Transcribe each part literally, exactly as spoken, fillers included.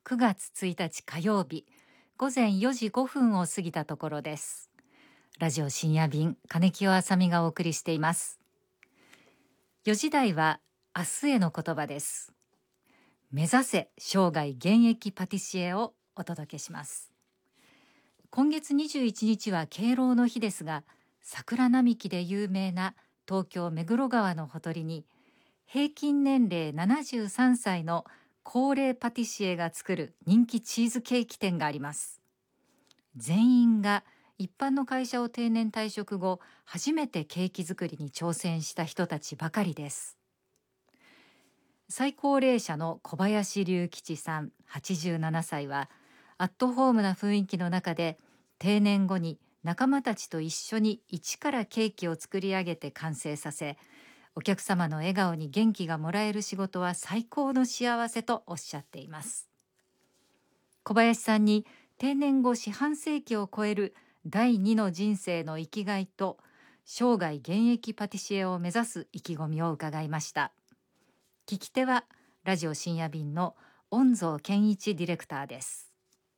くがつついたち火曜日、午前よじごふんを過ぎたところです。ラジオ深夜便、金清あさみがお送りしています。よじ台は明日への言葉です。目指せ生涯現役パティシエをお届けします。今月にじゅういちにちは敬老の日ですが、桜並木で有名な東京目黒川のほとりに、平均年齢ななじゅうさんさいの高齢パティシエが作る人気チーズケーキ店があります。全員が一般の会社を定年退職後、初めてケーキ作りに挑戦した人たちばかりです。最高齢者の小林隆吉さんはちじゅうななさいは、アットホームな雰囲気の中で定年後に仲間たちと一緒に一からケーキを作り上げて完成させ、お客様の笑顔に元気がもらえる仕事は最高の幸せとおっしゃっています。小林さんに定年後四半世紀を超える第二の人生の生きがいと生涯現役パティシエを目指す意気込みを伺いました。聞き手はラジオ深夜便の恩蔵健一ディレクターです。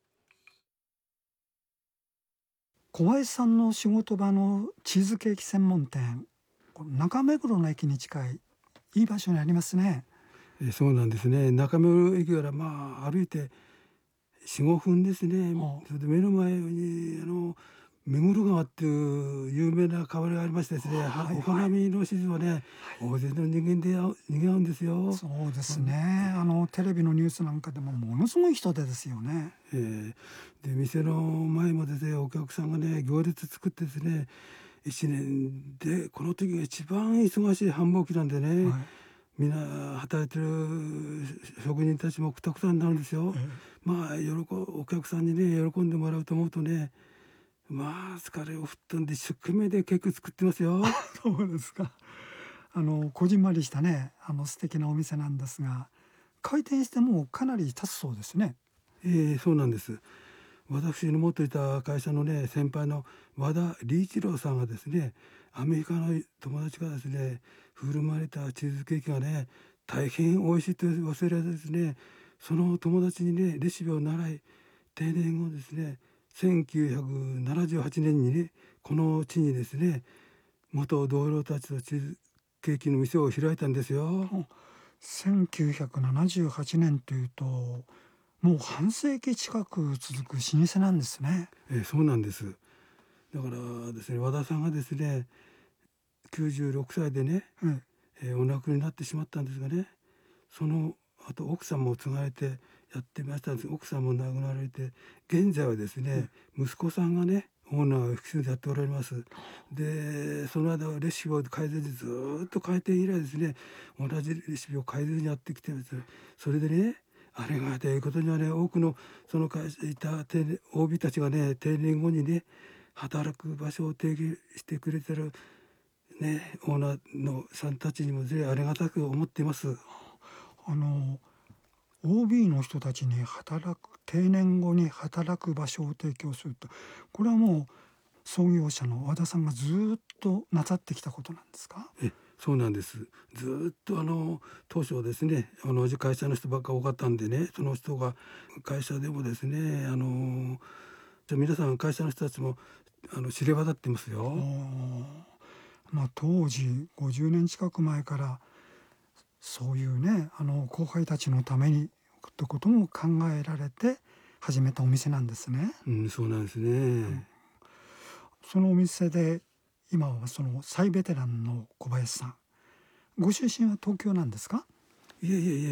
小林さんの仕事場のチーズケーキ専門店、中目黒の駅に近いいい場所にありますね。 えそうなんですね。中目黒駅からまあ歩いて よん,ご 分ですね。それで目の前にあの目黒川っていう有名な川がありましてですね、はいはい、お花見のシーズンはね、はい、大勢の人間でにぎわうんですよ。 そうですね、あのテレビのニュースなんかでもものすごい人手ですよね。 えー、で店の前もですね、お客さんがね行列作ってですね、いちねんでこの時が一番忙しい繁忙期なんでね、はい、みんな働いてる職人たちもくたくたになるんですよ。えー、まあ喜お客さんにね喜んでもらうと思うとね、まあ疲れを吹っ飛んで一生懸命でケーキ作ってますよ。 そうですか。あのこじんまりしたね、あの素敵なお店なんですが、開店してもうかなり経つそうですね。 えー、そうなんです。私の持っていた会社のね先輩の和田理一郎さんがですね、アメリカの友達がですね振る舞われたチーズケーキがね大変美味しいと忘れられですね、その友達にねレシピを習い、定年後ですねせんきゅうひゃくななじゅうはちねんにねこの地にですね元同僚たちとチーズケーキの店を開いたんですよ。 せんきゅうひゃくななじゅうはちねんというともう半世紀近く続く老舗なんですね。 えー、そうなんです。だからですね、和田さんがですねきゅうじゅうろくさいでね、うん、えー、お亡くなりになってしまったんですがね、そのあと奥さんも継がれてやってましたんです。奥さんも亡くなられて、現在はですね、うん、息子さんがねオーナーを引き継いでやっておられます。でその間レシピを変えずにずっと開店以来ですね、同じレシピを変えずにやってきてるんです。それでね、ありがたいことにはね、多くのその会社にいた オービー たちがね定年後にね働く場所を提供してくれてるね、オーナーのさんたちにもぜひありがたく思っています。 あの オービー の人たちに働く定年後に働く場所を提供すると、これはもう創業者の和田さんがずっとなさってきたことなんですか？ えそうなんです。ずっとあの当初はですね、同じ会社の人ばっか多かったんでね、その人が会社でもですね、あの皆さん会社の人たちもあの知れ渡ってますよ。 まあ、当時ごじゅうねん近く前からそういうね、あの後輩たちのためにってことも考えられて始めたお店なんですね。 うん、そうなんですね。うん、 そのお店で今はその最ベテランの小林さん、ご出身は東京なんですか？ いえいえいえ、